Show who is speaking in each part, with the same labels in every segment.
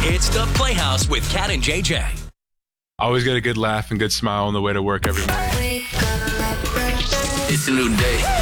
Speaker 1: It's the Playhouse with Cat and JJ.
Speaker 2: Always get a good laugh and good smile on the way to work every morning.
Speaker 1: It's a new day.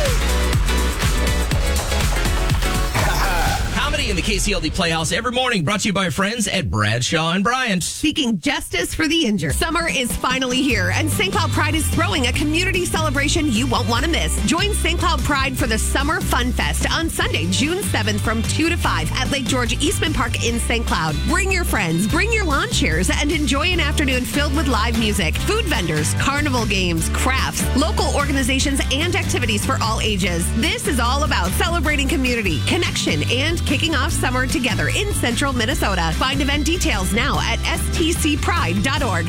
Speaker 1: Comedy in the KCLD Playhouse every morning, brought to you by our friends at Bradshaw and Bryant.
Speaker 3: Seeking justice for the injured. Summer is finally here, and St. Cloud Pride is throwing a community celebration you won't want to miss. Join St. Cloud Pride for the Summer Fun Fest on Sunday, June 7th from 2 to 5 at Lake George Eastman Park in St. Cloud. Bring your friends, bring your lawn chairs, and enjoy an afternoon filled with live music, food vendors, carnival games, crafts, local organizations, and activities for all ages. This is all about celebrating community, connection, and kicking off summer together in central Minnesota. Find event details now at stcpride.org.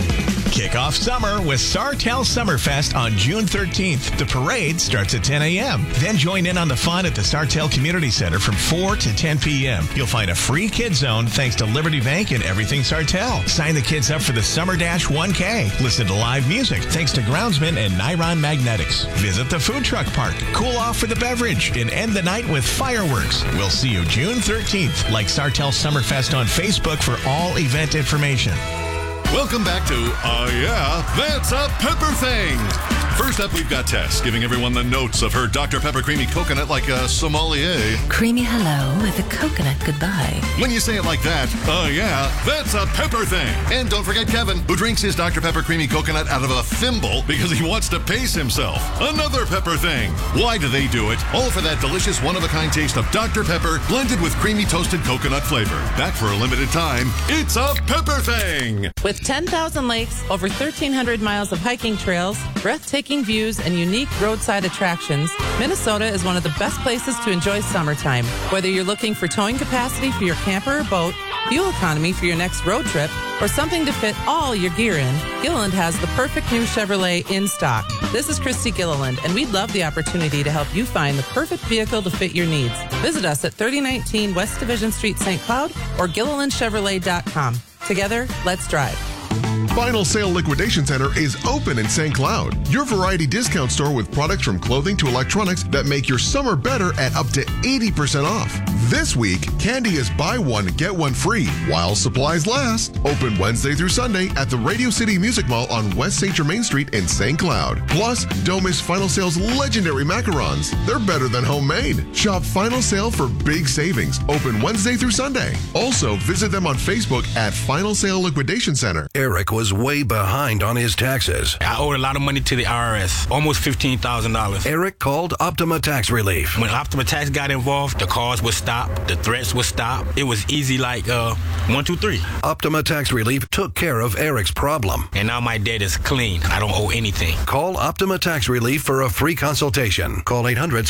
Speaker 4: Kick off summer with Sartell Summerfest on June 13th. The parade starts at 10 a.m. Then join in on the fun at the Sartell Community Center from 4 to 10 p.m. You'll find a free kids zone thanks to Liberty Bank and Everything Sartell. Sign the kids up for the Summer Dash 1K. Listen to live music thanks to Groundsman and Niron Magnetics. Visit the food truck park. Cool off with a beverage and end the night with fireworks. We'll see you June 13th. Like Sartell Summerfest on Facebook for all event information.
Speaker 5: Welcome back to Yeah, That's a Pepper Thing. First up, we've got Tess giving everyone the notes of her Dr. Pepper Creamy Coconut like a sommelier.
Speaker 6: Creamy hello with a coconut goodbye.
Speaker 5: When you say it like that, yeah, that's a pepper thing. And don't forget Kevin, who drinks his Dr. Pepper Creamy Coconut out of a thimble because he wants to pace himself. Another pepper thing. Why do they do it? All for that delicious one-of-a-kind taste of Dr. Pepper blended with creamy toasted coconut flavor. That for a limited time, it's a pepper thing.
Speaker 7: With 10,000 lakes, over 1,300 miles of hiking trails, breathtaking views, and unique roadside attractions, Minnesota is one of the best places to enjoy summertime. Whether you're looking for towing capacity for your camper or boat, fuel economy for your next road trip, or something to fit all your gear in, Gilliland has the perfect new Chevrolet in stock. This is Christy Gilliland, and we'd love the opportunity to help you find the perfect vehicle to fit your needs. Visit us at 3019 West Division Street, St. Cloud, or GillilandChevrolet.com. Together, let's drive.
Speaker 8: Final Sale Liquidation Center is open in St. Cloud. Your variety discount store with products from clothing to electronics that make your summer better at up to 80% off. This week, candy is buy one, get one free while supplies last. Open Wednesday through Sunday at the Radio City Music Mall on West St. Germain Street in St. Cloud. Plus, don't miss Final Sale's legendary macarons. They're better than homemade. Shop Final Sale for big savings. Open Wednesday through Sunday. Also, visit them on Facebook at Final Sale Liquidation Center.
Speaker 9: Eric was way behind on his taxes.
Speaker 10: I owed a lot of money to the IRS, almost $15,000.
Speaker 9: Eric called Optima Tax Relief.
Speaker 10: When Optima Tax got involved, the calls would stop, the threats would stop. It was easy like 1, 2, 3.
Speaker 9: Optima Tax Relief took care of Eric's problem.
Speaker 10: And now my debt is clean. I don't owe anything.
Speaker 9: Call Optima Tax Relief for a free consultation. Call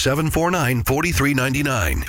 Speaker 9: 800-749-4399.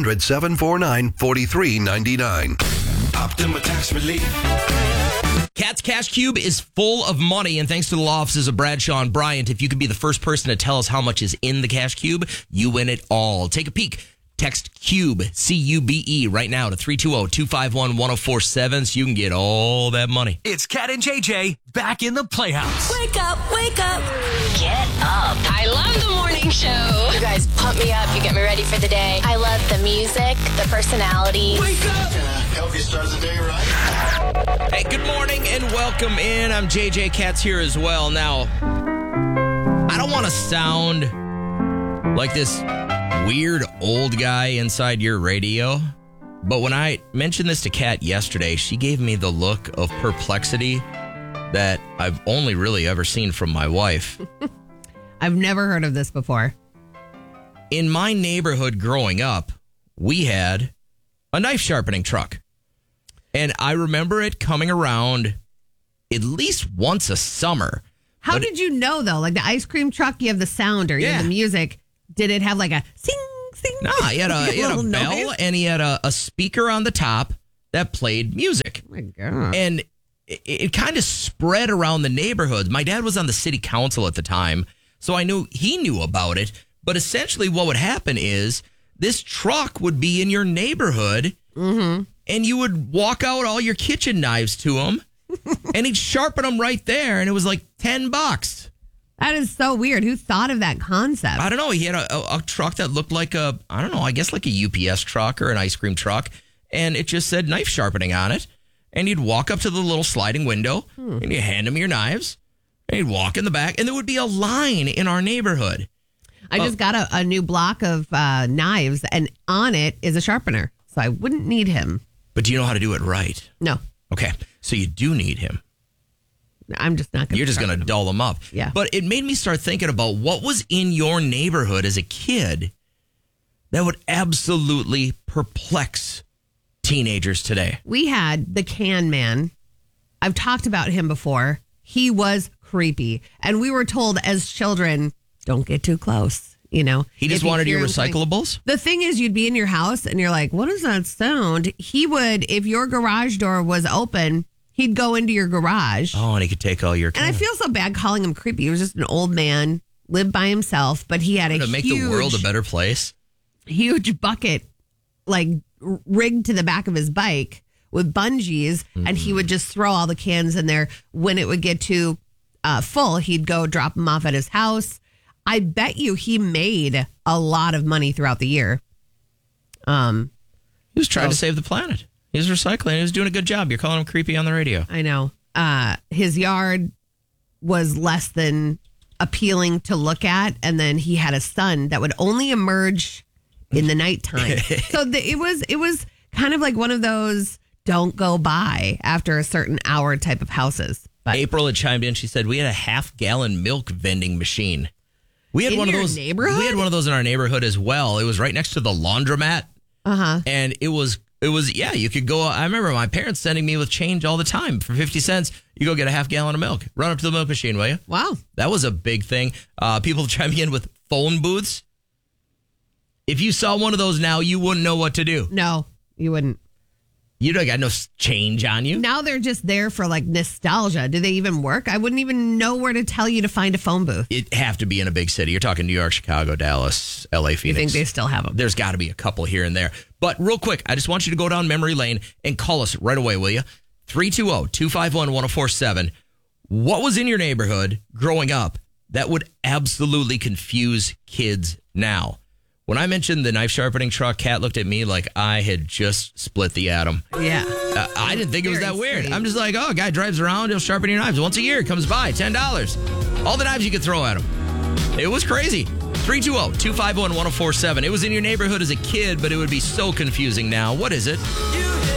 Speaker 9: 800-749-4399.
Speaker 1: Optima Tax Relief. Cat's Cash Cube is full of money, and thanks to the law offices of Bradshaw and Bryant, if you could be the first person to tell us how much is in the Cash Cube, you win it all. Take a peek. Text CUBE, C-U-B-E, right now to 320-251-1047 so you can get all that money.
Speaker 11: It's Cat and JJ back in the Playhouse.
Speaker 6: Wake up, wake up.
Speaker 12: Get up. I love the morning show.
Speaker 13: You guys pump me up. You get me ready for the day.
Speaker 12: I love the music, the personality.
Speaker 11: Wake up.
Speaker 14: Help you start the day right.
Speaker 1: Hey, good morning and welcome in. I'm JJ. Cat's here as well. Now, I don't want to sound like this weird old guy inside your radio, but when I mentioned this to Kat yesterday, she gave me the look of perplexity that I've only really ever seen from my wife.
Speaker 3: I've never heard of this before.
Speaker 1: In my neighborhood growing up, we had a knife sharpening truck. And I remember it coming around at least once a summer.
Speaker 3: How did you know, though? Like the ice cream truck, you have the sounder, you have the music. Did it have like a sing, sing?
Speaker 1: No, he had a bell
Speaker 3: noise?
Speaker 1: and he had a speaker on the top that played music.
Speaker 3: Oh my God.
Speaker 1: And it kind of spread around the neighborhood. My dad was on the city council at the time, so I knew he knew about it. But essentially what would happen is this truck would be in your neighborhood, and you would walk out all your kitchen knives to him, and he'd sharpen them right there, and it was like $10.
Speaker 3: That is so weird. Who thought of that concept?
Speaker 1: I don't know. He had a truck that looked like I guess like a UPS truck or an ice cream truck. and it just said knife sharpening on it. And you'd walk up to the little sliding window, and you hand him your knives, and you'd walk in the back, and there would be a line in our neighborhood.
Speaker 3: I just got a new block of knives, and on it is a sharpener, so I wouldn't need him.
Speaker 1: But do you know how to do it right?
Speaker 3: No.
Speaker 1: Okay, so you do need him.
Speaker 3: I'm just not going to.
Speaker 1: You're just going to dull him up.
Speaker 3: Yeah.
Speaker 1: But it made me start thinking about what was in your neighborhood as a kid that would absolutely perplex teenagers today.
Speaker 3: We had the Can Man. I've talked about him before. He was creepy. And we were told as children, don't get too close. You know,
Speaker 1: he just wanted your recyclables.
Speaker 3: The thing is, you'd be in your house and you're like, what is that sound? He would, if your garage door was open, he'd go into your garage.
Speaker 1: Oh, and he could take all your.
Speaker 3: And I feel so bad calling him creepy. He was just an old man, lived by himself, but he had
Speaker 1: to make the world a better place.
Speaker 3: Huge bucket, like rigged to the back of his bike with bungees, and he would just throw all the cans in there. When it would get too full, he'd go drop them off at his house. I bet you he made a lot of money throughout the year.
Speaker 1: He was trying to save the planet. He was recycling. He was doing a good job. You're calling him creepy on the radio.
Speaker 3: I know. His yard was less than appealing to look at, and then he had a son that would only emerge in the nighttime. So it was kind of like one of those don't go by after a certain hour type of houses. But
Speaker 1: April had chimed in. She said we had a half-gallon milk vending machine. We had
Speaker 3: in
Speaker 1: one of
Speaker 3: your
Speaker 1: those.
Speaker 3: Neighborhood?
Speaker 1: We had one of those in our neighborhood as well. It was right next to the laundromat. And it was yeah. You could go. I remember my parents sending me with change all the time for 50 cents. You go get a half gallon of milk. Run up to the milk machine, will you?
Speaker 3: Wow,
Speaker 1: that was a big thing. People chiming in with phone booths. If you saw one of those now, you wouldn't know what to do.
Speaker 3: No, you wouldn't.
Speaker 1: You don't got no change on you.
Speaker 3: Now they're just there for like nostalgia. Do they even work? I wouldn't even know where to tell you to find a phone booth.
Speaker 1: It'd have to be in a big city. You're talking New York, Chicago, Dallas, LA, Phoenix.
Speaker 3: You think they still have them?
Speaker 1: There's got to be a couple here and there. But real quick, I just want you to go down memory lane and call us right away, will you? 320-251-1047. What was in your neighborhood growing up that would absolutely confuse kids now? When I mentioned the knife sharpening truck, Kat looked at me like I had just split the atom.
Speaker 3: Yeah.
Speaker 1: I didn't think it was that weird. I'm just like, oh, a guy drives around, he'll sharpen your knives. Once a year, comes by, $10. All the knives you could throw at him. It was crazy. 320-251-1047. It was in your neighborhood as a kid, but it would be so confusing now. What is it?